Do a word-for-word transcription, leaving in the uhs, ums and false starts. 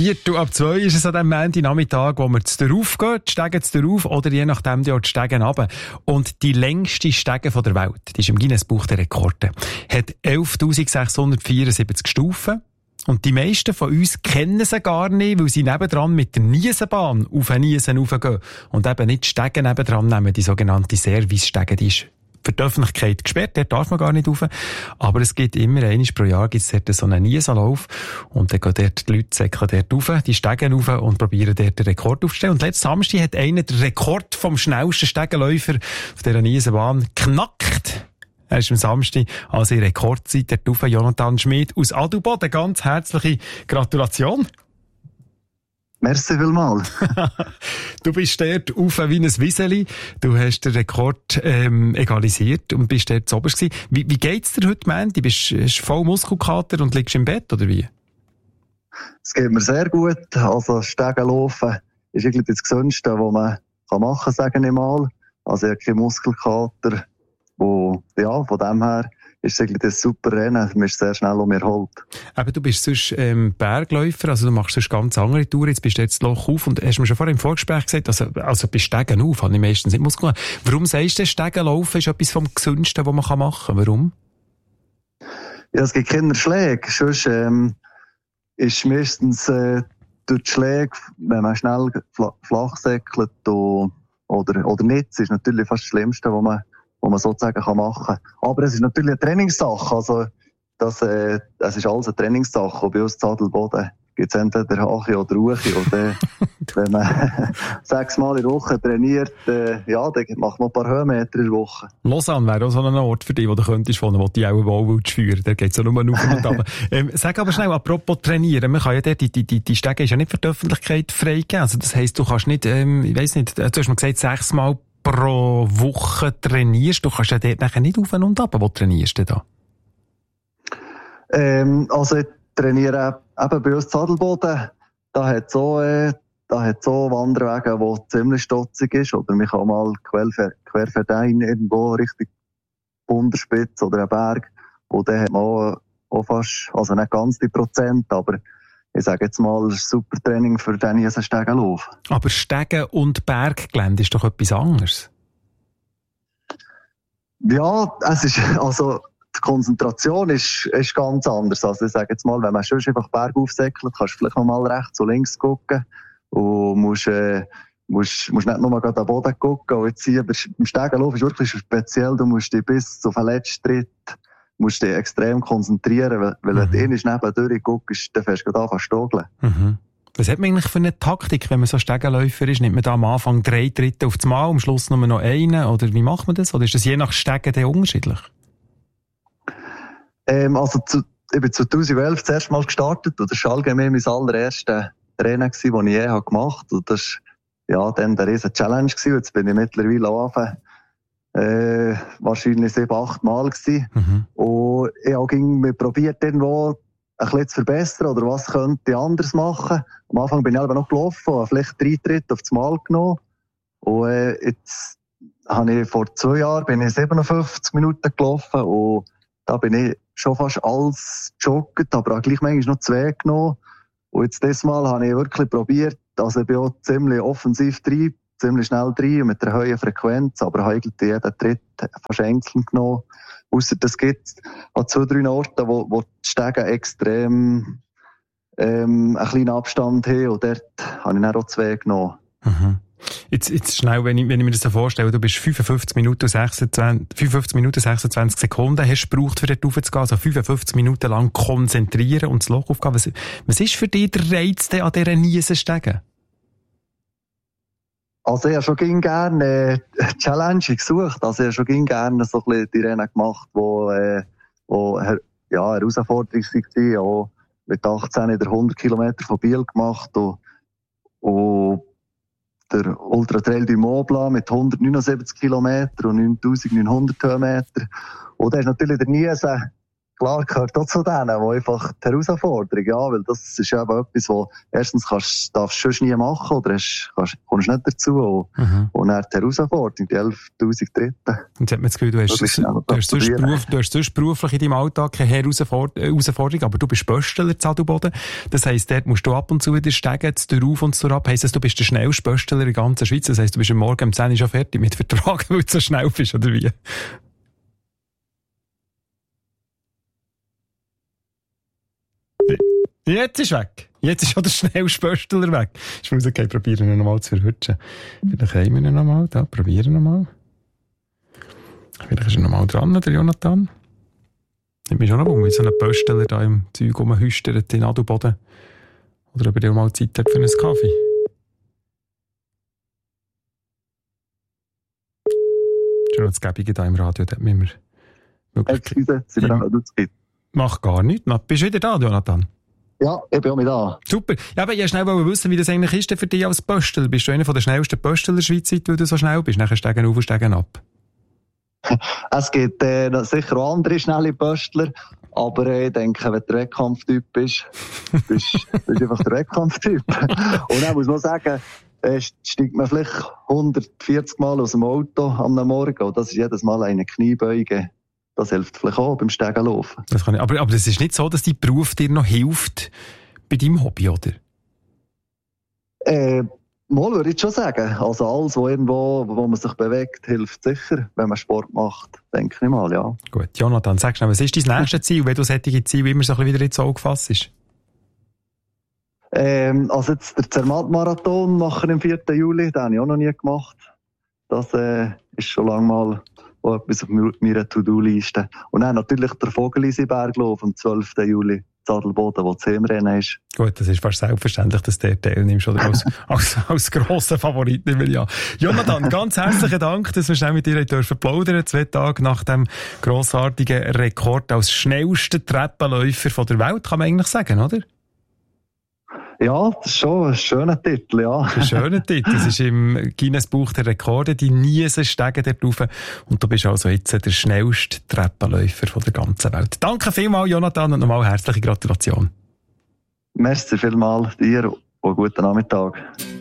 Viertel ab zwei ist es an diesem Montagnachmittag, wo wir zu rauf gehen, die Stege zu rauf oder je nachdem die Stege runter. Und die längste Stege der Welt, die ist im Guinness-Buch der Rekorde, hat elftausendsechshundertvierundsiebzig Stufen. Und die meisten von uns kennen sie gar nicht, weil sie nebendran mit der Niesenbahn auf eine Niesen raufgehen. Und eben nicht die Stege nebendran nehmen, die sogenannte Service-Stege, die ist für die Öffentlichkeit gesperrt, dort darf man gar nicht rauf. Aber es gibt immer einmal pro Jahr gibt's dort so einen Niesenlauf. Und dann gehen dort die Leute säckeln dort rauf, die Stegen rauf und probieren dort den Rekord aufzustellen. Und letzten Samstag hat einer den Rekord vom schnellsten Stegenläufer auf dieser Niesenbahn geknackt. Er ist am Samstag an seiner Rekordzeit dort rauf. Jonathan Schmid aus Adelboden. Ganz herzliche Gratulation. Merci vielmals. Du bist dort rauf wie ein Wieseli. Du hast den Rekord ähm, egalisiert und bist dort zu oberst gewesen. Wie, wie geht's dir heute, Mandy? Bist du voll Muskelkater und liegst im Bett, oder wie? Es geht mir sehr gut. Also Stegen laufen ist irgendwie das Gesündeste, was man machen kann, sage ich mal. Also ich habe keinen Muskelkater. Wo, ja, von dem her ist es eigentlich das super Rennen. Man ist sehr schnell um mir holt. Aber du bist sonst ähm, Bergläufer, also du machst sonst ganz andere Touren. Jetzt bist du jetzt Loch auf und hast mir schon vorher im Vorgespräch gesagt, also, also bei Stegen auf, habe ich meistens nicht Muskeln. Warum sagst du, Stegen laufen ist etwas vom Gesündesten, was man machen kann? Warum? Ja, es gibt keine Schläge. Sonst ähm, ist meistens äh, durch die Schläge, wenn man schnell fl- flach säckelt oder, oder nicht, das ist natürlich fast das Schlimmste, was man was man sozusagen kann machen kann. Aber es ist natürlich eine Trainingssache. Also, das, äh, das ist alles eine Trainingssache. Und bei uns in Adelboden gibt es entweder Hache oder Ruche. Und äh, wenn man sechsmal in der Woche trainiert, äh, ja, dann macht man ein paar Höhenmeter in der Woche. Lausanne wäre auch so ein Ort für dich, wo du könntest wohnen, wo du auch wohl führen. Da geht es ja nur auf und ab. ähm, sag aber schnell, apropos trainieren. Man kann ja dort, die, die, die, die Stege ist ja nicht für die Öffentlichkeit freigegeben. Also, das heisst, du kannst nicht, ähm, ich weiss nicht, du hast mir gesagt, sechsmal pro Woche trainierst. Du kannst ja dort nachher nicht auf und ab. Wo trainierst du da? Ähm, also ich trainiere eben bei uns in Adelboden. Da hat so, äh, da hat so Wanderwege, wo ziemlich stotzig ist. Oder man kann mal querfeldein irgendwo Richtung Bunderspitze oder einen Berg. Und dann hat man auch, auch fast, also nicht ganz die Prozent, aber ich sage jetzt mal, das ist ein super Training für den hier Stegenlauf. Aber Stegen und Berggelände ist doch etwas anderes. Ja, es ist, also, die Konzentration ist, ist ganz anders. Also, ich sage jetzt mal, wenn man schon einfach bergauf säckelt, kannst du vielleicht noch mal rechts und links gucken. Und musst, äh, musst, musst nicht nur mal an den Boden gucken. Und jetzt hier, beim Stegenlauf ist wirklich speziell, du musst dich bis auf den letzten Schritt musst dich extrem konzentrieren, weil, weil mhm. wenn du einmal nebendurch guckst, dann fängst du gerade an zu stogeln. Mhm. Was hat man eigentlich für eine Taktik, wenn man so Stegenläufer ist? Nimmt man da am Anfang drei Tritte auf das Mal, am Schluss nur noch einen? Oder wie macht man das? Oder ist das je nach Stegen dann unterschiedlich? Ähm, also zu, ich bin zweitausendelf das erste Mal gestartet und das war allgemein mein allererstes Rennen, das ich je gemacht habe. Und das war ja, dann eine riesen Challenge gewesen. Jetzt bin ich mittlerweile angefangen. Äh, wahrscheinlich sieben, acht Mal gewesen. Mhm. Und ich habe mir probiert, irgendwo ein bisschen zu verbessern oder was könnte ich anders machen. Am Anfang bin ich selber noch gelaufen, habe vielleicht drei Tritte auf das Mal genommen. Und äh, jetzt habe ich vor zwei Jahren bin ich siebenundfünfzig Minuten gelaufen und da bin ich schon fast alles joggt, aber auch gleich manchmal noch zwei genommen. Und jetzt dieses Mal habe ich wirklich probiert, also ich bin auch ziemlich offensiv drin, ziemlich schnell drin mit einer hohen Frequenz, aber habe eigentlich jeden Tritt fast einzeln genommen. Ausser es gibt an zwei, drei Orten, wo, wo die Stege extrem ähm, einen kleinen Abstand haben und dort habe ich dann auch zwei genommen. Mhm. Jetzt, jetzt schnell, wenn ich, wenn ich mir das so vorstelle, du bist fünfundfünfzig Minuten sechsundzwanzig, fünfundfünfzig Minuten sechsundzwanzig Sekunden hast du gebraucht, für dort raufzugehen, also fünfundfünfzig Minuten lang konzentrieren und das Loch aufgehen. Was, was ist für dich der Reiz an dieser Niesenstege? Also ich habe schon gerne äh, Challenge gesucht, also ich habe schon gerne so ein bisschen die Rennen gemacht, wo, äh, wo ja, Herausforderung waren, auch mit achtzehn in der hundert Kilometer von Biel gemacht und, und der Ultra Trail du Mont Blanc mit hundertneunundsiebzig Kilometer und neuntausendneunhundert Höhenmeter. Und da ist natürlich der Niesen klar gehört auch zu denen, wo einfach die Herausforderung, ja, weil das ist eben etwas, wo erstens kannst, darfst du schon nie machen oder hast, kannst, kommst nicht dazu und, mhm. und dann die Herausforderung, die elftausend Dritten. Und jetzt hat man das Gefühl, du hast, das du, hast sonst Beruf, du hast sonst beruflich in deinem Alltag keine Herausforderung, aber du bist Bösteler zu Adelboden. Das heisst, dort musst du ab und zu wieder steigen, zu rauf und zu ab. Heisst das, du bist der schnellste Bösteler in der ganzen Schweiz? Das heisst, du bist am Morgen um zehn Uhr schon fertig mit Vertrag, weil du so schnell bist, oder wie? Jetzt ist weg. Jetzt ist auch der schnellste Bösteler weg. Ich muss okay, probieren ihn nochmal zu verhutschen. Vielleicht haben wir ihn nochmal. Da, probieren wir nochmal. Vielleicht ist er nochmal dran, der Jonathan. Ich bin schon noch um, wie so ein Bösteler da im Zeug rumhüstert in Adelboden. Oder ob er mal Zeit hat für einen Kaffee. Schon noch das Gäbige da im Radio, da hat mir Excuse, sind wir noch Zeit? Mach gar nichts. Bist du wieder da, Jonathan? Ja, ich bin auch mit da. Super. Ja, aber ich wollte schnell wissen, wie das eigentlich ist für dich als Böstler. Bist du einer der schnellsten Böstler der Schweiz, weil du so schnell bist? Nachher steigen auf und steigen ab. Es gibt äh, sicher auch andere schnelle Böstler, aber äh, ich denke, wenn du der Wettkampftyp bist, bist du einfach der Wettkampftyp. Und dann muss man sagen, äh, steigt man vielleicht hundertvierzig Mal aus dem Auto am Morgen und das ist jedes Mal eine Kniebeuge. Das hilft vielleicht auch beim Stegenlaufen. Das kann ich, aber, aber das ist nicht so, dass dein Beruf dir noch hilft bei deinem Hobby, oder? Äh, mal würde ich schon sagen. Also alles, wo irgendwo, wo man sich bewegt, hilft sicher, wenn man Sport macht. Denke ich mal, ja. Gut, Jonathan, sag schnell, was ist dein nächstes Ziel, wenn du solche Ziele immer so ein bisschen wieder ins Auge fassst? Ähm, also jetzt der Zermatt-Marathon machen im vierten Juli, den habe ich auch noch nie gemacht. Das äh, ist schon lange mal auch etwas auf meiner To-Do-Liste. Und dann natürlich der Vogelisiberglauf am zwölften Juli in Adelboden, wo das Heimrennen ist. Gut, das ist fast selbstverständlich, dass du teilnimmst, oder als, als, als grosser Favorit, nehme ich an. Jonathan, ganz herzlichen Dank, dass wir schnell mit dir dürfen plaudern, zwei Tage nach dem grossartigen Rekord als schnellster Treppenläufer von der Welt, kann man eigentlich sagen, oder? Ja, das ist schon ein schöner Titel, ja. Ein schöner Titel. Das ist im Guinness-Buch der Rekorde, die Niesen steigen dort rauf. Und du bist also jetzt der schnellste Treppenläufer von der ganzen Welt. Danke vielmals, Jonathan, und nochmal herzliche Gratulation. Merci vielmals dir und guten Nachmittag.